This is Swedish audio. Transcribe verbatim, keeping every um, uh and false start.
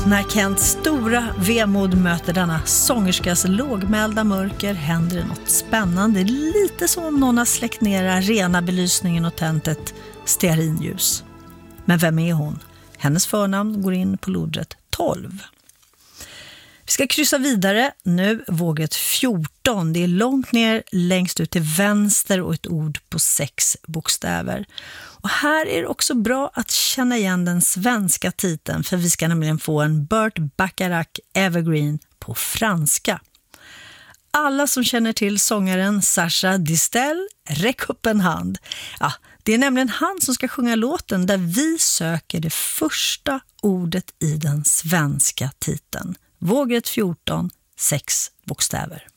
När Kents stora vemod möter denna sångerskas lågmälda mörker händer det något spännande. Lite som om någon har släckt ner rena belysningen och tänt ett stearinljus. Men vem är hon? Hennes förnamn går in på lodret tolv. Vi ska kryssa vidare nu, våget fjorton. Det är långt ner, längst ut till vänster och ett ord på sex bokstäver. Och här är det också bra att känna igen den svenska titeln, för vi ska nämligen få en Burt Bacharach Evergreen på franska. Alla som känner till sångaren Sacha Distel, räck upp en hand. Ja, det är nämligen han som ska sjunga låten där vi söker det första ordet i den svenska titeln. Våget fjorton, sex bokstäver.